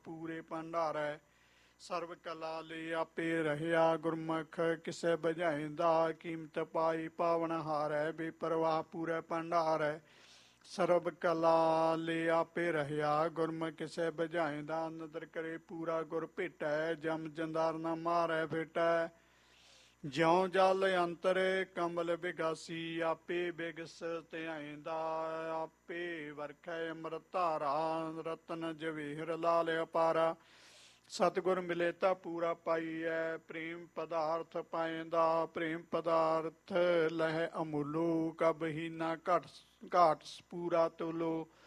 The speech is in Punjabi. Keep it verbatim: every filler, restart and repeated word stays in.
ਪੂਰੇ ਭੰਡਾਰੈ। ਸਰਬ ਕਲਾ ਲੈ ਆਪੇ ਰਹਿਆ ਗੁਰਮੁਖ ਕਿਸੇ ਬੁਝਾਇਂਦਾ। ਕੀਮਤ ਪਾਈ ਪਾਵਨ ਹਾਰੈ ਬੇਪਰਵਾਹ ਪੂਰੇ ਭੰਡਾਰੈ। ਸਰਬ ਕਲਾ ਲੈ ਆਪੇ ਰਹਿਆ ਗੁਰਮੁਖ ਕਿਸੇ ਬੁਝਾਇਂਦਾ। ਨਦਰ ਕਰੇ ਪੂਰਾ ਗੁਰ ਭੇਟੈ ਜਮ ਜੰਦਾਰ ਨਾ ਮਾਰੈ ਫੇਟੈ। ਜਿਉ ਜਲ ਅੰਤਰ ਕਮਲ ਬਿਗਾਸੀ ਆਪੇ ਬਿਗਸ ਧਿਆਇਂਦਾ। ਆਪੇ ਵਰਖੈ ਅੰਮ੍ਰਿਤ ਧਾਰਾ ਰਤਨ ਜਵੇਹਰ ਲਾਲ ਅਪਾਰਾ। ਸਤਿਗੁਰ ਮਿਲੇ ਤਾਂ ਪੂਰਾ ਪਾਈਐ ਪ੍ਰੇਮ ਪਦਾਰਥ ਪਾਇਂਦਾ। ਪ੍ਰੇਮ ਪਦਾਰਥ ਲਹਿ ਅਮੁੱਲੋ ਕਬ ਹੀ ਨਾ ਘਟ ਘਾਟ ਪੂਰਾ ਤੋਲੋ।